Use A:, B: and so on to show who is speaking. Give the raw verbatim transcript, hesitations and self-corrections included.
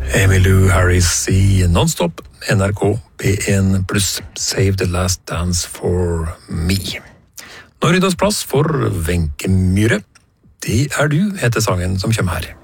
A: Emmylou Harris i Nonstop, N R K P en pluss Save the Last Dance for Me. Nå ryddes plass for Wenche Myhre. Det er du, heter sangen som kommer her.